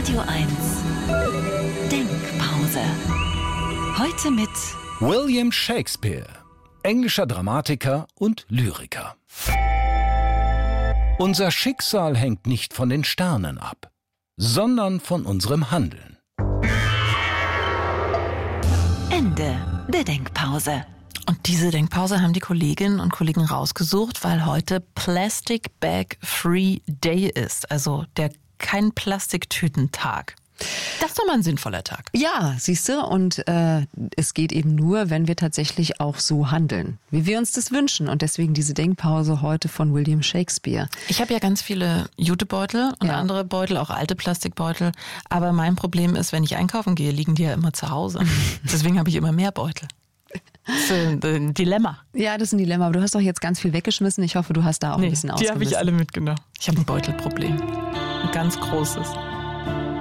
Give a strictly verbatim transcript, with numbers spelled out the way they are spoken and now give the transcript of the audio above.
Radio eins Denkpause. Heute mit William Shakespeare, englischer Dramatiker und Lyriker. Unser Schicksal hängt nicht von den Sternen ab, sondern von unserem Handeln. Ende der Denkpause. Und diese Denkpause haben die Kolleginnen und Kollegen rausgesucht, weil heute Plastic Bag Free Day ist, also der Kein-Plastiktüten-Tag. Das ist doch mal ein sinnvoller Tag. Ja, siehst du, und äh, es geht eben nur, wenn wir tatsächlich auch so handeln, wie wir uns das wünschen. Und deswegen diese Denkpause heute von William Shakespeare. Ich habe ja ganz viele Jutebeutel und Ja. andere Beutel, auch alte Plastikbeutel. Aber mein Problem ist, wenn ich einkaufen gehe, liegen die ja immer zu Hause. Deswegen habe ich immer mehr Beutel. Das ist ein Dilemma. Ja, das ist ein Dilemma, aber du hast doch jetzt ganz viel weggeschmissen. Ich hoffe, du hast da auch ein bisschen die ausgemistet. habe ich alle mitgenommen. Ich habe ein Beutelproblem. Ein ganz großes.